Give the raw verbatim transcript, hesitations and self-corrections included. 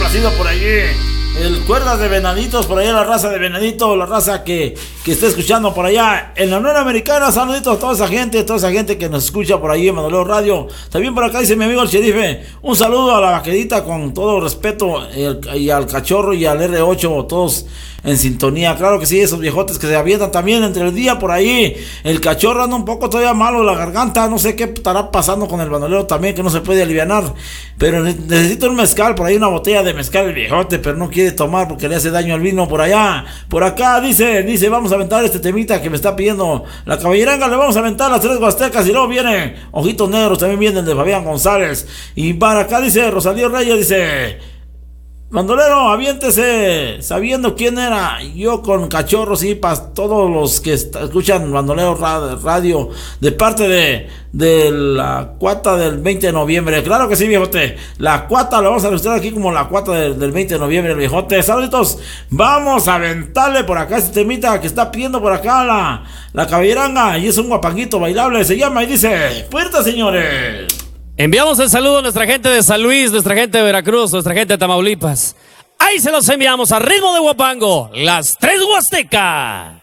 nacido por allí. El Cuerdas de Venaditos, por allá la raza de Venadito, la raza que, que está escuchando por allá en la Unión Americana. Saluditos a toda esa gente, toda esa gente que nos escucha por ahí en Bandolero Radio. También por acá dice mi amigo el Sherife, un saludo a la vaquerita con todo respeto, el, y al Cachorro y al R ocho, todos en sintonía. Claro que sí, esos viejotes que se avientan también entre el día por ahí. El Cachorro anda un poco todavía malo la garganta, no sé qué estará pasando con el bandolero también, que no se puede alivianar, pero necesito un mezcal, por ahí una botella de mezcal el viejote, pero no quiere tomar porque le hace daño al vino. Por allá, por acá dice, dice vamos a aventar este temita que me está pidiendo la caballeranga, le vamos a aventar las tres huastecas y luego viene Ojitos Negros, también viene el de Fabián González. Y para acá dice Rosalío Reyes, dice: bandolero, aviéntese, sabiendo quién era yo con Cachorro, sí, para todos los que escuchan Bandolero Radio, de parte de, de la cuata del veinte de noviembre. Claro que sí, viejote, la cuata, la vamos a registrar aquí como la cuata del, del veinte de noviembre, viejote. Saluditos, vamos a aventarle por acá este temita que está pidiendo por acá la, la caballeranga, y es un guapanguito bailable, se llama y dice: fuerte, señores. Enviamos el saludo a nuestra gente de San Luis, nuestra gente de Veracruz, nuestra gente de Tamaulipas. Ahí se los enviamos a ritmo de guapango, las tres huastecas.